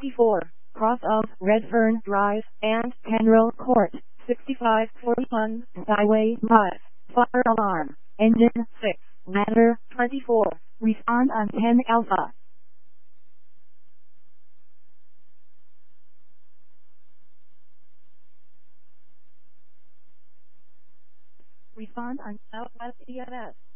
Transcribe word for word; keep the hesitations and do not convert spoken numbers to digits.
sixty-four, cross of Redfern Drive and Penrose Court, sixty-five forty-one, Highway five, fire alarm, engine six, ladder twenty-four, respond on ten Alpha. Respond on Southwest E M S.